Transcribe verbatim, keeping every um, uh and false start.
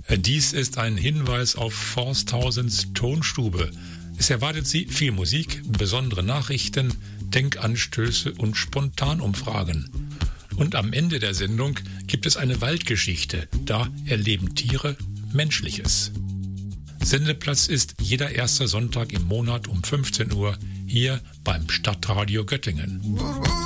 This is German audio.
Dies ist ein Hinweis auf Forsthausens Tonstube. Es erwartet Sie viel Musik, besondere Nachrichten, Denkanstöße und Spontanumfragen. Und am Ende der Sendung gibt es eine Waldgeschichte. Da erleben Tiere Menschliches. Sendeplatz ist jeder erste Sonntag im Monat um fünfzehn Uhr hier beim Stadtradio Göttingen.